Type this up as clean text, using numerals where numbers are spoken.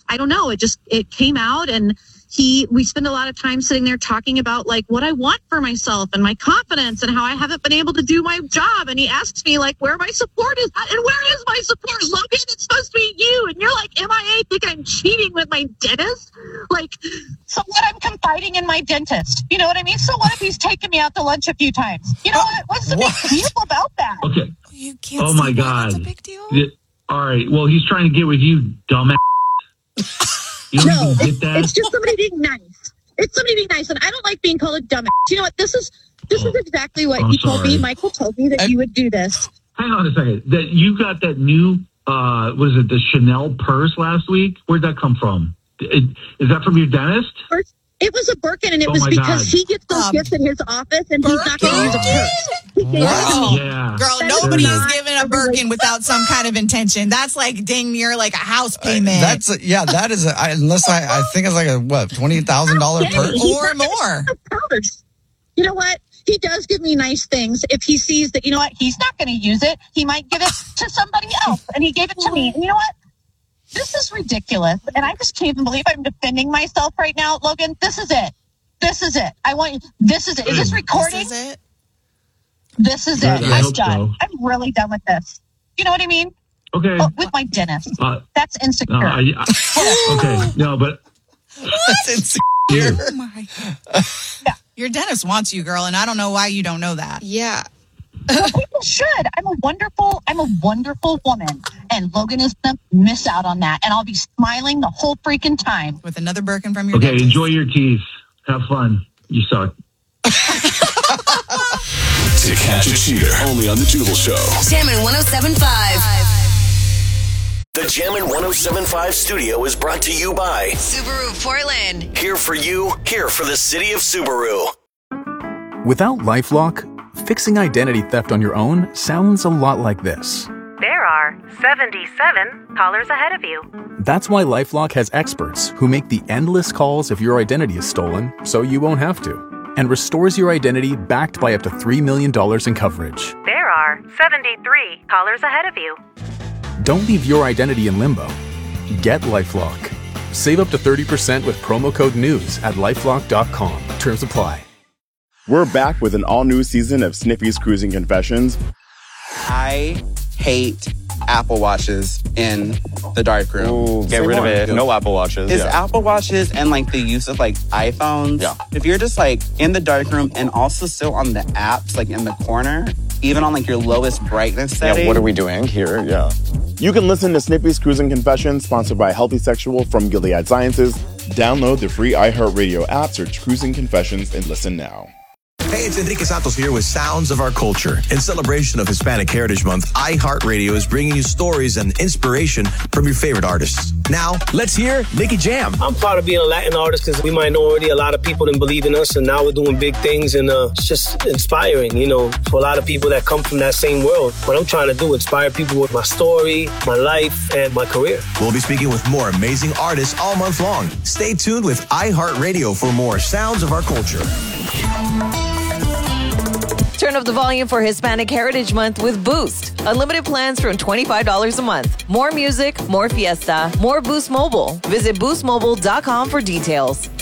I don't know. It came out, and we spend a lot of time sitting there talking about like what I want for myself and my confidence and how I haven't been able to do my job. And he asks me like where my support is at, and where is my support? Logan, it's supposed to be you. And you're like, MIA, think I'm cheating with my dentist? Like, so what? I'm confiding in my dentist. You know what I mean? So what if he's taken me out to lunch a few times? You know what's the big deal about that? Okay. You can't. Oh my God. That's a big deal. All right. Well, he's trying to get with you, dumbass. You don't even get that? It's just somebody being nice. It's somebody being nice, and I don't like being called a dumbass. You know what? This is exactly what he told me. Michael told me that you would do this. Hang on a second. That you got that new, what is it, the Chanel purse last week? Where'd that come from? Is that from your dentist? It was a Birkin, and it was because he gets those gifts in his office, and he's not going to use a purse. Wow. Yeah. Girl, nobody is giving a Birkin without some kind of intention. That's like dang near like a house payment. That is unless I think it's like a $20,000 purse or more. You know what? He does give me nice things. If he sees that, you know what, he's not going to use it, he might give it to somebody else, and he gave it to me. And you know what? This is ridiculous, and I just can't even believe I'm defending myself right now, Logan. This is it. This is it. This is it. Is this recording? This is it. This is it. I'm done. So. I'm really done with this. You know what I mean? Okay. With my dentist. That's insecure. Okay. No, but that's insecure. Oh my. Yeah. Your dentist wants you, girl, and I don't know why you don't know that. Yeah. Well, people should. I'm a wonderful woman, and Logan is going to miss out on that, and I'll be smiling the whole freaking time. With another Birkin from your dentist. Enjoy your teeth. Have fun. You suck. To catch a cheater, only on the Jubal Show. Jammin' 107.5. The Jammin' 107.5 studio is brought to you by Subaru of Portland. Here for you, here for the city of Subaru. Without LifeLock, fixing identity theft on your own sounds a lot like this. There are 77 callers ahead of you. That's why LifeLock has experts who make the endless calls if your identity is stolen, so you won't have to, and restores your identity backed by up to $3 million in coverage. There are 73 callers ahead of you. Don't leave your identity in limbo. Get LifeLock. Save up to 30% with promo code NEWS at LifeLock.com. Terms apply. We're back with an all-new season of Sniffy's Cruising Confessions. I hate Apple Watches in the darkroom. Ooh, get rid of it. No Apple Watches. Is Apple Watches and like the use of like iPhones. Yeah. If you're just like in the darkroom and also still on the apps, like in the corner, even on like your lowest brightness setting. Yeah, what are we doing here? Yeah. You can listen to Snippy's Cruising Confessions, sponsored by Healthy Sexual from Gilead Sciences. Download the free iHeartRadio app, search Cruising Confessions, and listen now. Hey, it's Enrique Santos here with Sounds of Our Culture. In celebration of Hispanic Heritage Month, iHeartRadio is bringing you stories and inspiration from your favorite artists. Now, let's hear Nicky Jam. I'm proud of being a Latin artist because we minority, a lot of people didn't believe in us, and now we're doing big things, and it's just inspiring, you know, for a lot of people that come from that same world. What I'm trying to do, inspire people with my story, my life, and my career. We'll be speaking with more amazing artists all month long. Stay tuned with iHeartRadio for more Sounds of Our Culture. Turn up the volume for Hispanic Heritage Month with Boost. Unlimited plans from $25 a month. More music, more fiesta, more Boost Mobile. Visit boostmobile.com for details.